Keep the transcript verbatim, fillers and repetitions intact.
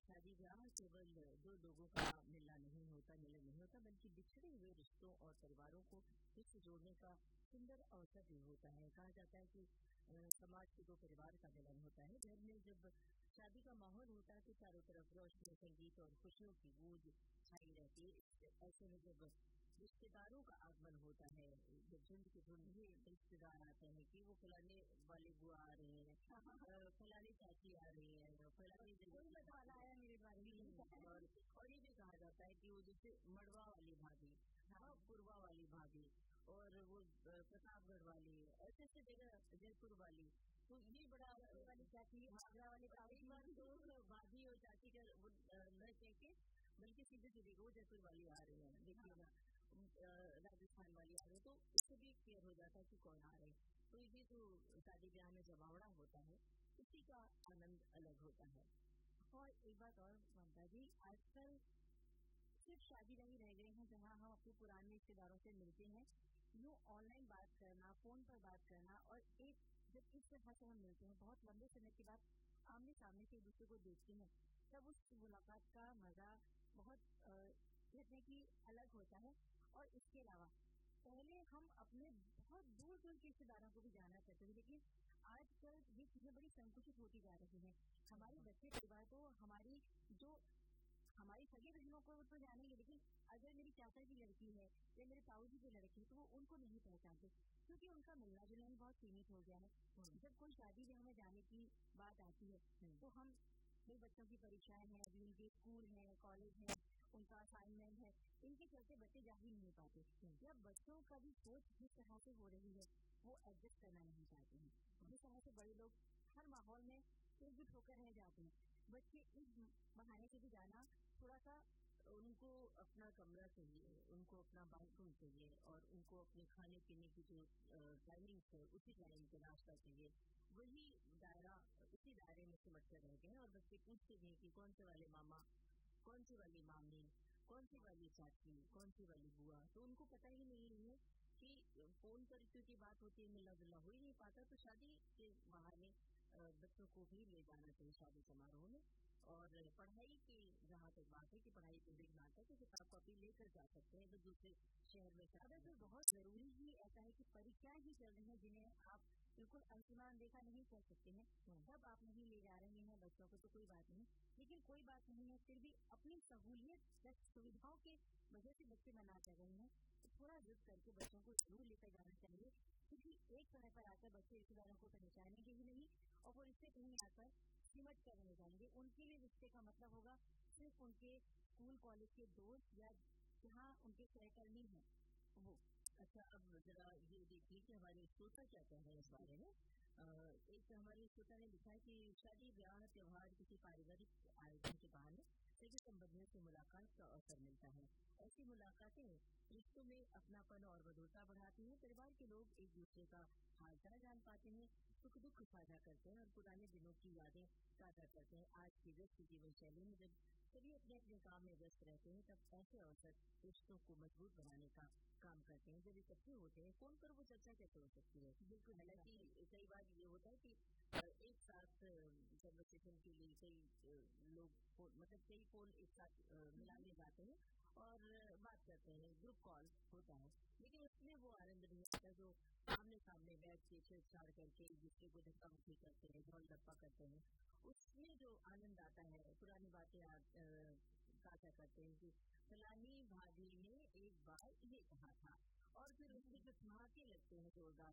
शादी ब्याह केवल दो लोगों का मिलना नहीं होता, मिलन नहीं होता, बल्कि बिछड़े हुए रिश्तों और परिवारों को फिर से जोड़ने का सुंदर अवसर भी होता है। कहा जाता है कि अ, समाज के दो परिवार का मिलन होता है। घर में जब शादी का माहौल होता है तो चारों तरफ रोशनी, संगीत और खुशियों की गूंज छाई रहती है। ऐसे में जब रिश्तेदारों का आगमन होता है, जब झुंड के झुंड रिश्तेदार आते हैं कि वो फलाने वाले बुआ आ रहे हैं, अ, फलानी चाची आ रही है, फलानी कोई जगह वाला आया मेरे बारे में। और और ये भी कहा जाता है कि वो जैसे मड़वा वाली भाभी, हाँ पूर्वा वाली भाभी, और वो अ, प्रतापगढ़ वाली, ऐसे ऐसे जगह जयपुर वाली, तो ये बड़ा जयपुर वाली चाची, आगरा वाली कई बार तो भाभी और चाची का वो अ, न कह के बल्कि सीधे सीधे वो जयपुर वाली आ रही है, देखिए ना अ, राजस्थान वाली आ रही है, तो इससे भी क्लियर हो जाता है कि कौन आ रहे हैं। तो ये जो शादी ब्याह में जमावड़ा होता है, उसी का आनंद अलग होता है। और एक बात और ममता जी, आजकल सिर्फ शादी नहीं रह गए हैं जहाँ हम अपने पुराने रिश्तेदारों से मिलते हैं। यूँ ऑनलाइन बात करना, फोन पर बात करना, और एक जब इस तरह से हम मिलते हैं बहुत लंबे समय के बाद, आमने सामने से एक दूसरे को देखते हैं, तब उस मुलाकात का मजा बहुत अ, कहते हैं कि अलग होता है। और इसके अलावा पहले हम अपने बहुत दूर दूर के रिश्तेदारों को भी जाना करते थे, लेकिन आजकल ये चीजें बड़ी संकुचित होती जा रही हैं। हमारे बच्चे परिवार तो हमारी जो हमारी सगे बहनों को तो जानेंगे, लेकिन अगर मेरी चाचा की लड़की है या मेरे ताऊ जी की लड़की है तो वो उनको नहीं पहचानते, क्योंकि उनका मिलना जुलना भी बहुत सीमित हो गया है। जब कोई शादी ब्याह में जाने की बात आती है तो हम मेरे बच्चों की परीक्षाएं हैं, अभी उनके स्कूल है, कॉलेज है, उनका असाइनमेंट है, इनके चलते बच्चे जा ही नहीं पाते। या बच्चों का भी सोच जिस तरह से हो रही है वो एडजस्ट करना नहीं चाहते हैं। जिस तरह से बड़े लोग हर माहौल में एकजुट होकर रह जाते हैं, बच्चे इस बहाने से भी जाना थोड़ा सा उनको अपना कमरा चाहिए, उनको अपना बाथरूम चाहिए, और उनको अपने खाने पीने की जो टाइमिंग है उसी टाइम पे नाश्ता चाहिए। वही दायरा, उसी दायरे में सिमट कर रह गए हैं। और बच्चे पूछते भी हैं कि कौन से वाले मामा, कौन सी वाली मामी, कौन सी वाली चाची, कौन सी वाली बुआ। तो उनको पता ही नहीं है कि फोन पर क्योंकि बात होती है, मिलना जुलना हो ही नहीं पाता। तो शादी के बहाने अ, बच्चों को भी ले जाना चाहिए शादी समारोह में। और पढ़ाई की जहाँ तक बात है कि पढ़ाई के बिगड़ आता है तो किताब कॉपी लेकर जा सकते हैं, अगर दूसरे शहर में जाते अगर हैं कोई तो। बहुत जरूरी ही ऐसा है कि परीक्षाएं ही चल रही हैं जिन्हें आप बिल्कुल अंशुमान देखा नहीं कर सकते हैं, तब आप नहीं ले जा रहे हैं बच्चों को तो कोई बात नहीं। लेकिन कोई बात नहीं है, फिर भी अपनी सहूलियत या सुविधाओं के वजह से बच्चे मना कर रहे हैं तो थोड़ा जिद करके बच्चों को जरूर लेकर जाना चाहिए, क्योंकि एक समय पर आकर बच्चे रिश्तेदारों को पहचानेंगे ही नहीं और वो रिश्ते कहीं आकर सिमट कर रह जाएंगे। उनके लिए रिश्ते का मतलब होगा सिर्फ उनके स्कूल कॉलेज के दोस्त या जहाँ उनके सहकर्मी हैं वो। अच्छा, अब जरा ये देखिए कि हमारे श्रोता क्या कह रहे हैं इस बारे में। अ, एक हमारे श्रोता ने लिखा है कि शादी ब्याह त्योहार किसी पारिवारिक आयोजन के बहाने सभी संबंधियों से मुलाकात का अवसर मिलता है। ऐसी मुलाकातें रिश्तों में अपनापन और मधुरता बढ़ाती हैं। परिवार के लोग एक दूसरे का हालचाल जान पाते हैं, सुख दुख साझा करते हैं और पुराने दिनों की यादें ताजा करते हैं। आज की व्यस्त जीवन शैली में जब सभी अपने अपने काम में व्यस्त रहते हैं, तब ऐसे अवसर रिश्तों को मजबूत बनाने का काम करते हैं। जब इकट्ठे होते हैं फोन पर वो चर्चा कैसे हो सकती है। बिल्कुल, हालांकि कई बार ये होता है कि अ, एक साथ कन्वर्सेशन के लिए कई अ, लोग फो- मतलब कई फोन एक साथ अ, मिलाने जाते हैं और बात करते हैं, ग्रुप कॉल होता है, लेकिन उसमें वो आनंद नहीं आता जो आमने सामने बैठ के छेड़छाड़ करके एक दूसरे को धक्का मुक्की करते हैं, ढोल डप्पा करते हैं। उसमें जो आनंद आता है, पुरानी बातें आ- अ, साझा करते हैं कि फलानी भाभी ने एक बार ये कहा था, और फिर उसमें जो ठहाके लगते हैं जोरदार